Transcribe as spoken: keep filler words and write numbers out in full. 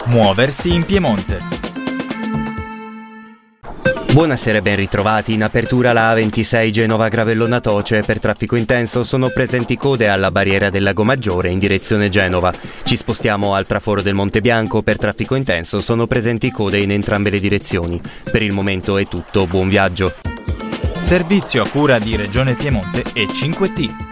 Muoversi in Piemonte. Buonasera e ben ritrovati. In apertura la A ventisei Genova-Gravellona Toce. Per traffico intenso sono presenti code alla barriera del Lago Maggiore in direzione Genova. Ci spostiamo al traforo del Monte Bianco. Per traffico intenso sono presenti code in entrambe le direzioni. Per il momento è tutto, buon viaggio. Servizio a cura di Regione Piemonte e cinque T.